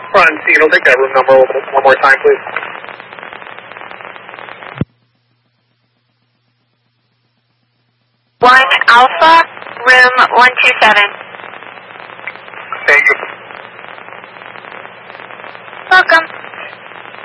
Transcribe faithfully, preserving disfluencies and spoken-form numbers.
Front Eagle, take that room number one more time, please. One Alpha, room one two seven. Thank you. Welcome.